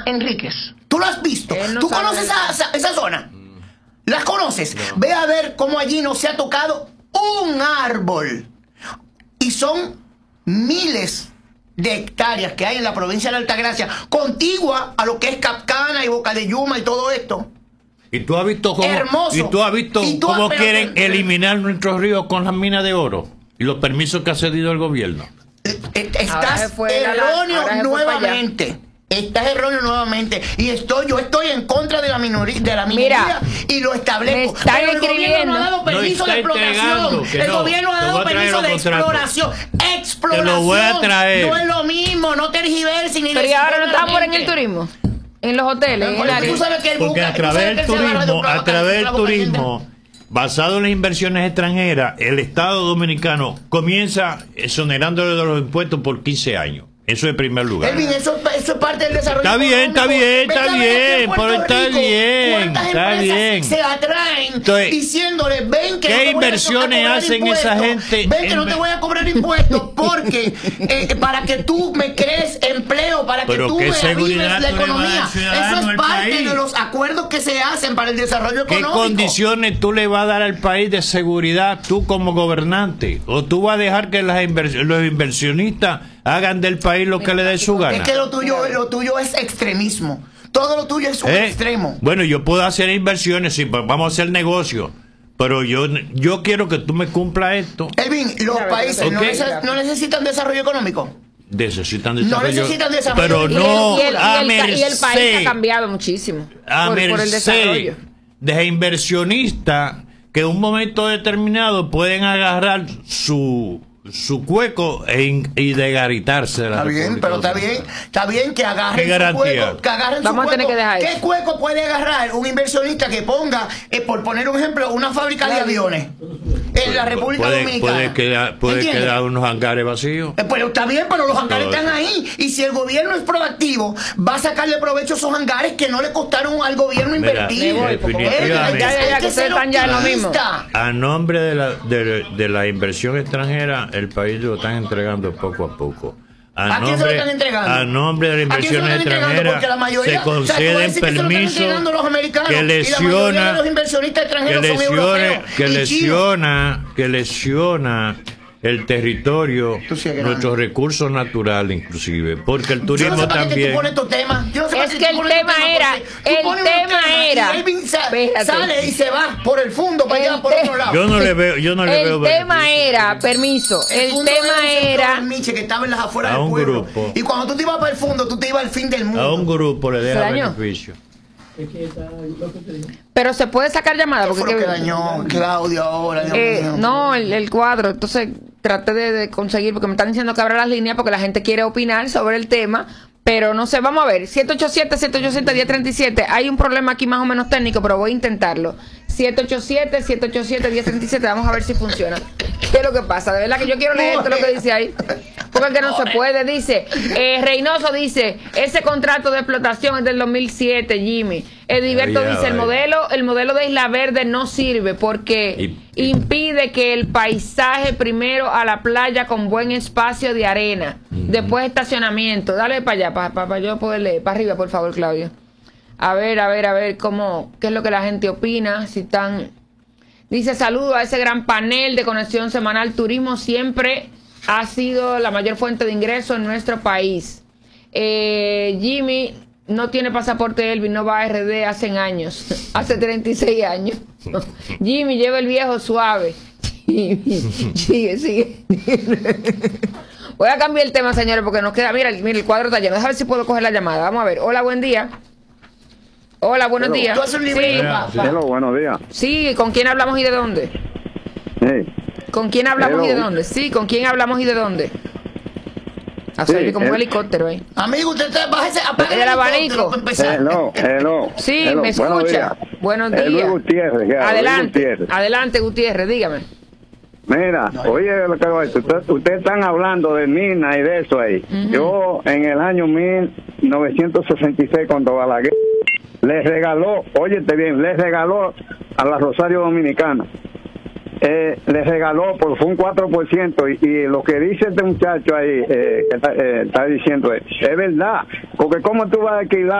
zona, Enríquez? ¿Tú lo has visto? No ¿Tú conoces esa zona? ¿Las conoces? No. Ve a ver cómo allí no se ha tocado un árbol. Y son miles de hectáreas que hay en la provincia de Altagracia, contigua a lo que es Capcana y Boca de Yuma y todo esto. ¿Y tú has visto cómo, hermoso. Cómo quieren eliminar nuestros ríos con las minas de oro? Y los permisos que ha cedido el gobierno. Estás erróneo nuevamente. Estás erróneo nuevamente. Y yo estoy en contra de la minería. Mira, y lo establezco. Pero el gobierno no ha dado permiso de explotación. El gobierno no ha dado permiso de exploración. Exploración. Te lo voy a traer. No es lo mismo, no tergiversen ni. Pero ¿y ahora no estamos en el turismo? En los hoteles, en el área. Porque a través del turismo, basado en las inversiones extranjeras, el Estado Dominicano comienza exonerándole de los impuestos por 15 años. Eso en primer lugar. Elvin, eso es parte del desarrollo. Está bien, pero está bien. Se atraen diciéndole, ven que ¿qué inversiones hacen esa gente? Ven que no te voy a cobrar impuestos porque para que tú me crees empleo, para que tú me avives la economía. Eso es parte de los acuerdos que se hacen para el desarrollo económico. ¿Qué condiciones tú le vas a dar al país de seguridad tú como gobernante? ¿O tú vas a dejar que los inversionistas hagan del país lo que le dé su gana? Es que lo tuyo es extremismo. Todo lo tuyo es un extremo. Bueno, yo puedo hacer inversiones, sí, vamos a hacer negocio, pero yo quiero que tú me cumplas esto. Elvin, los países no necesitan desarrollo económico. Necesitan desarrollo. No necesitan desarrollo. Pero no a merced. Y el país ha cambiado muchísimo por el desarrollo. De inversionistas que en un momento determinado pueden agarrar su cueco y desgaritarse de la República. Está bien, pero está bien que agarren su cueco. Vamos a tener que dejar ¿Qué cueco puede agarrar un inversionista que ponga, por poner un ejemplo, una fábrica de aviones en la República Dominicana? Puede quedar unos hangares vacíos. Pero está bien, pero los hangares están ahí. Y si el gobierno es proactivo, va a sacarle provecho a esos hangares que no le costaron al gobierno invertir. A nombre de la inversión extranjera, el país lo están entregando poco a poco. ¿A quién se lo están entregando? A nombre de las inversiones extranjeras se conceden permisos que lesiona el territorio, nuestros recursos naturales inclusive, porque el turismo también. Es que el tema era, sale y se va por el fondo para allá por otro lado. Yo no le veo. El tema era, permiso, el tema era que estaba en las afueras del pueblo. Y cuando tú te ibas para el fondo, tú te ibas al fin del mundo. A un grupo le deja beneficio. Pero se puede sacar llamada porque fue lo que dañó Claudio ahora. No, el cuadro. Entonces traté de conseguir, porque me están diciendo que abra las líneas porque la gente quiere opinar sobre el tema, pero no sé, vamos a ver. 787-787-1037. Hay un problema aquí más o menos técnico, pero voy a intentarlo. 787-787-1037. Vamos a ver si funciona. ¿Qué es lo que pasa? De verdad que yo quiero leer esto lo que dice ahí, porque es que no se puede. Dice Reynoso, dice, ese contrato de explotación es del 2007, Jimmy. Ediberto dice, el modelo de Isla Verde no sirve porque impide que el paisaje, primero a la playa con buen espacio de arena, después estacionamiento. Dale para allá, para yo poder leer. Para arriba, por favor, Claudio. A ver, qué es lo que la gente opina, si están... Dice, saludo a ese gran panel de Conexión Semanal. Turismo siempre ha sido la mayor fuente de ingreso en nuestro país. Jimmy no tiene pasaporte, Elvin, no va a RD hace años, hace 36 años. Jimmy, lleva el viejo suave. Sigue. Voy a cambiar el tema, señores, porque nos queda, mira, el cuadro está lleno. Déjame ver si puedo coger la llamada. Vamos a ver. Hola, buen día. Hola, buenos días. Hello, buenos días. Sí, ¿con quién hablamos y de dónde? ¿Con quién hablamos y de dónde? Sí, ¿con quién hablamos y de dónde? Hacerle como un helicóptero ahí. Amigo, usted bájese, apague el abanico. Hello. Sí, me escucha. Buenos días. Gutiérrez, adelante, Gutiérrez, dígame. Mira, oye, ustedes están hablando de minas y de eso ahí. Yo, en el año 1966, cuando Balaguer les regaló, óyete bien, les regaló a la Rosario Dominicana, les regaló, fue un 4%, y lo que dice este muchacho ahí, que está diciendo es verdad, porque cómo tú vas a alquilar